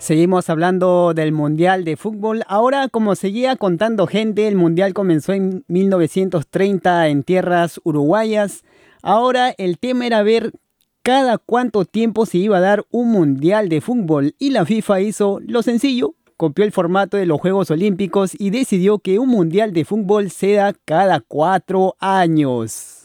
Seguimos hablando del Mundial de Fútbol. Ahora, como seguía contando gente, el Mundial comenzó en 1930 en tierras uruguayas. Ahora el tema era ver cada cuánto tiempo se iba a dar un Mundial de Fútbol y la FIFA hizo lo sencillo, copió el formato de los Juegos Olímpicos y decidió que un Mundial de Fútbol se da cada 4 años.